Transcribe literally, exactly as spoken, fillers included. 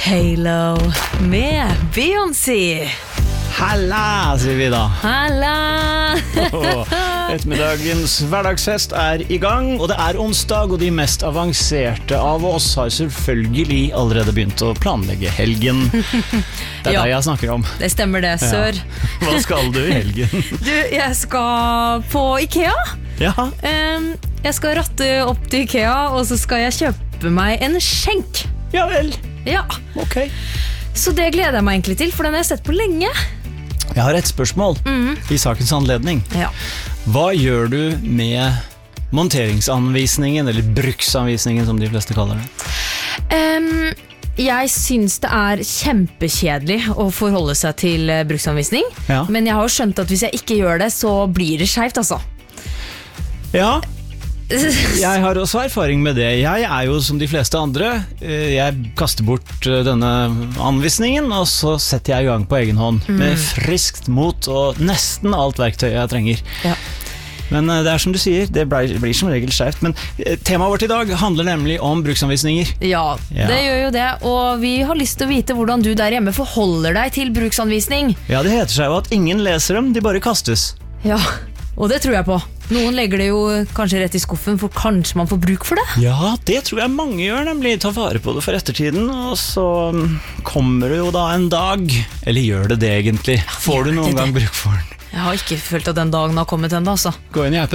Halo med Beyoncé. Halla, sier vi da. Halla! Ettermiddagens hverdagsfest er i gang, og det er onsdag, og de mest avanserte av oss har selvfølgelig allerede begynt å planlegge helgen. Det er Ja. det jeg snakker om. Det stemmer det, sør. Ja. Hva skal du i helgen? Du, jeg skal på Ikea. Ja, Em, Jeg skal ratte opp til Ikea, og så skal jeg kjøpe meg en skjenk. ja vel. Ja, Ok. så det gleder jeg meg egentlig til, for den har jeg sett på lenge. Jeg har et spørsmål i sakens anledning. Ja. Hva gjør du med monteringsanvisningen, eller bruksanvisningen som de fleste kaller det? Em, jeg synes det er kjempekjedelig å forholde seg til eh, bruksanvisning, Ja. men jeg har jo skjønt at hvis jeg ikke gjør det, så blir det skjevt, altså. Ja, jeg har også erfaring med det. Jeg er jo som de fleste andre. eh, Jeg kaster bort eh, denne anvisningen, og så setter jeg i gang på egen hånd med friskt mot og nesten alt verktøy jeg trenger. Ja. Men eh, det er som du sier, det blir, blir som regel skjevt. Men eh, temaet vårt i dag handler nemlig om bruksanvisninger. Ja, Ja. det gjør jo det, og vi har lyst til å vite hvordan du der hjemme forholder deg til bruksanvisning. Ja, det heter seg jo at ingen leser dem, de bare kastes. Ja, og det tror jeg på. Noen legger det jo kanskje rett i skuffen, for kanskje man får bruk for det. Ja, det tror jeg mange gjør, nemlig. Ta vare på det for ettertiden, og så mm, kommer det jo da en dag. Eller gjør det det egentlig? Får du gjør noen det gang det? bruk for den? Jeg har ikke følt at den dagen har kommet enda, altså. Gå inn i appen.